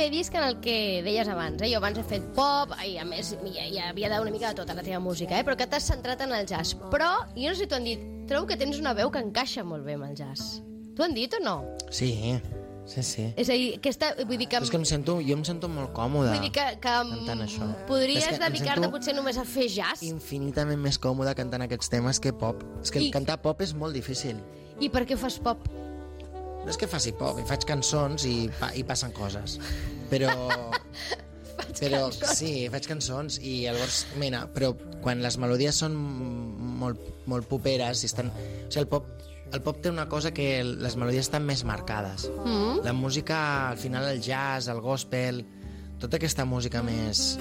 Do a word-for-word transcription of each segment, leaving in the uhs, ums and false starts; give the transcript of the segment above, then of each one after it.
primer disc en el que deies abans, eh? Jo abans he fet pop, i a més hi, hi havia d'una mica de tota la teva música, eh? Però que t'has centrat en el jazz. Però, jo no sé si t'ho han dit, trobo que tens una veu que encaixa molt bé amb el jazz. T'ho han dit o no? Sí, sí, sí. És a dir, que està, vull dir que... És que em sento, jo em sento molt còmode vull dir que, que cantant això. podries És que em dedicar-te sento potser només a fer jazz. infinitament més còmode cantant aquests temes que pop. És que I- cantar pop és molt difícil. I per què fas pop? No és que faci pop, faig cançons i, pa, i passen coses. Però... però cançons. sí, faig cançons i llavors, mira, però quan les melodies són molt, molt poperes i estan... O sigui, el pop, el pop té una cosa que les melodies estan més marcades. Mm. La música, al final, el jazz, el gospel, tota aquesta música més...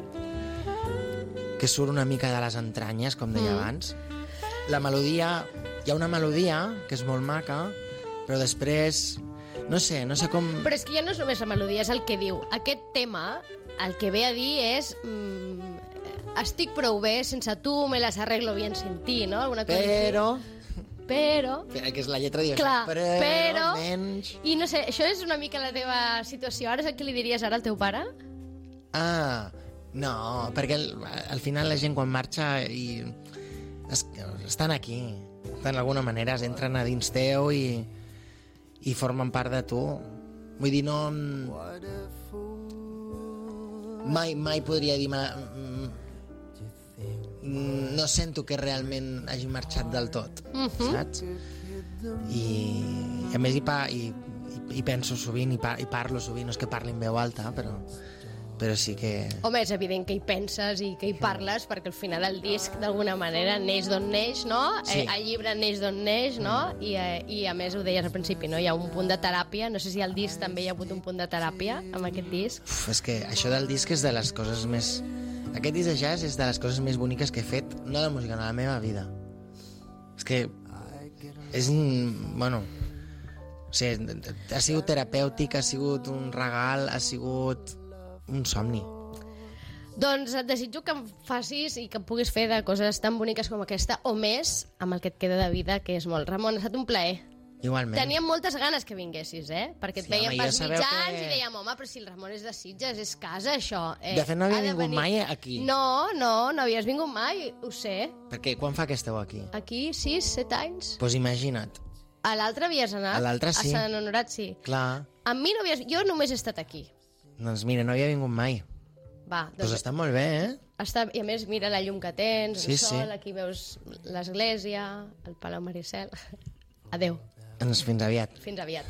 que surt una mica de les entranyes, com deia Mm. abans. La melodia... Hi ha una melodia que és molt maca, però després... No sé, no sé com... Però és que ja no és només la melodia, és el que diu. Aquest tema, el que ve a dir és... Mm, estic prou bé, sense tu me las arreglo bien sin ti, no? Alguna cosa Però... així. Però... Que és la lletra diu Clar, però... però... Menys... I no sé, això és una mica la teva situació. Ara és el que li diries ara al teu pare? Ah, no, perquè al, al final la gent quan marxa i es, estan aquí, d'alguna manera es entren a dins teu i, i formen part de tu. Vull dir, no... Mai, mai podria dir... Ma, no sento que realment hagi marxat del tot, Mhm. saps? I, i a més hi, pa, i, i, i penso sovint i, pa, i parlo sovint, no és que parli en veu alta, però, però sí que... Home, és evident que hi penses i que hi parles, perquè al final el disc d'alguna manera neix d'on neix, no? Sí. Eh, el llibre neix d'on neix, no? I, eh, I a més ho deies al principi, no? Hi ha un punt de teràpia, no sé si al disc també hi ha hagut un punt de teràpia amb aquest disc. Uf, és que això del disc és de les coses més... Aquest disc de jazz és de les coses més boniques que he fet, no de música, en la meva vida. És que... És... Bueno... O sigui, ha sigut terapèutic, ha sigut un regal, ha sigut un somni. Doncs et desitjo que em facis i que em puguis fer de coses tan boniques com aquesta, o més, amb el que et queda de vida, que és molt. Ramon, ha estat un plaer. Igualment. Teníem moltes ganes que vinguessis, eh? Perquè et Sí, veiem home, pels ja sabeu mitjans que- i dèiem, home, però si el Ramon és de Sitges, és casa, això. Eh, De fet, no havia ha de vingut venir. mai aquí. No, no, no havies vingut mai, ho sé. Perquè quan fa que esteu aquí? Aquí, sis, set anys. Doncs pues imagina't. A l'altre havies anat? A l'altre sí. A Sant Honorat, sí. Clar, Amb mi no havies... Jo només he estat aquí. doncs mira, no havia vingut mai. Va, Doncs està molt bé, eh? està... I a més, mira la llum que tens, Sí, el sol, sí. aquí veus l'església, el Palau Maricel. Adeu, Doncs fins aviat. fins aviat.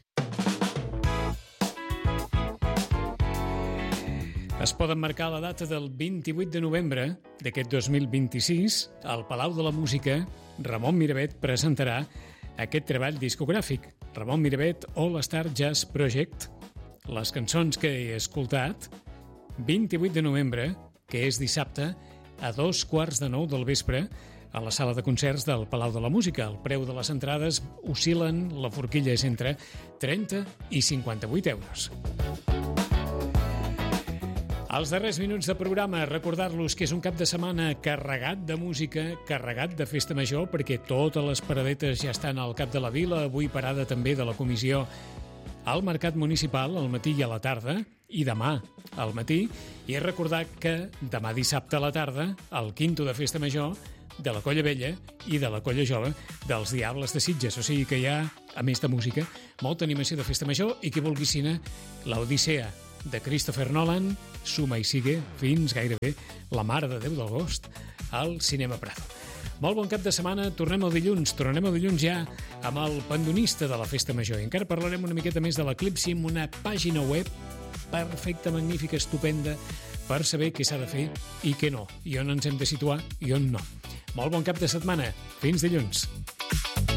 Es poden marcar la data del vint-i-vuit de novembre d'aquest dos mil vint-i-sis. Al Palau de la Música, Ramon Miravet presentarà aquest treball discogràfic, Ramon Miravet All Star Jazz Project. Les cançons que he escoltat, vint-i-vuit de novembre, que és dissabte, a dos quarts de nou del vespre, a la sala de concerts del Palau de la Música. El preu de les entrades oscil·len, la forquilla és entre trenta i cinquanta-vuit euros. Els darrers minuts de programa, recordar-los que és un cap de setmana carregat de música, carregat de festa major, perquè totes les paradetes ja estan al cap de la vila, avui parada també de la comissió al Mercat Municipal, al matí i a la tarda, i demà al matí, i recordar que demà dissabte a la tarda, el quinto de festa major de la Colla Vella i de la Colla Jove dels Diables de Sitges. O sigui que hi ha, a més de música, molta animació de festa major i qui vulgui cine, l'Odissea de Christopher Nolan suma i sigue fins gairebé la Mare de Déu d'agost al Cinema Prado. Molt bon cap de setmana, tornem el dilluns, tornem el dilluns ja amb el pandonista de la Festa Major. I encara parlarem una miqueta més de l'Eclipsi amb una pàgina web perfecta, magnífica, estupenda, per saber què s'ha de fer i què no, i on ens hem de situar i on no. Molt bon cap de setmana, fins dilluns.